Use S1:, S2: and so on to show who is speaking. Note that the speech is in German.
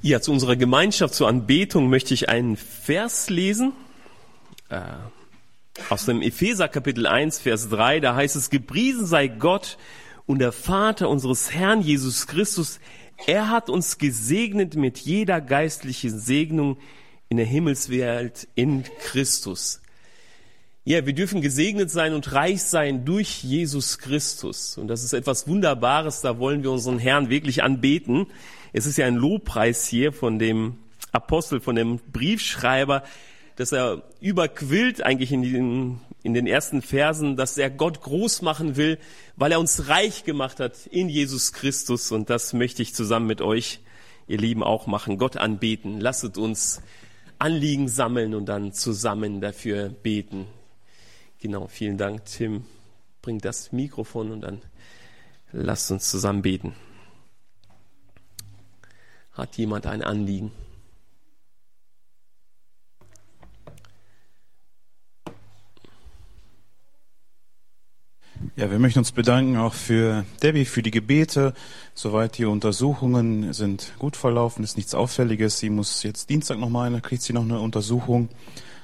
S1: Ja, zu unserer Gemeinschaft, zur Anbetung möchte ich einen Vers lesen. Aus dem Epheser Kapitel 1, Vers 3, da heißt es: Gepriesen sei Gott und der Vater unseres Herrn Jesus Christus. Er hat uns gesegnet mit jeder geistlichen Segnung in der Himmelswelt in Christus. Ja, wir dürfen gesegnet sein und reich sein durch Jesus Christus. Und das ist etwas Wunderbares, da wollen wir unseren Herrn wirklich anbeten. Es ist ja ein Lobpreis hier von dem Apostel, von dem Briefschreiber, dass er überquillt eigentlich in den ersten Versen, dass er Gott groß machen will, weil er uns reich gemacht hat in Jesus Christus. Und das möchte ich zusammen mit euch, ihr Lieben, auch machen. Gott anbeten. Lasset uns Anliegen sammeln und dann zusammen dafür beten. Genau, vielen Dank, Tim. Bring das Mikrofon und dann lasst uns zusammen beten. Hat jemand ein Anliegen?
S2: Ja, wir möchten uns bedanken auch für Debbie, für die Gebete. Soweit die Untersuchungen sind gut verlaufen, ist nichts Auffälliges. Sie muss jetzt Dienstag nochmal, da kriegt sie noch eine Untersuchung.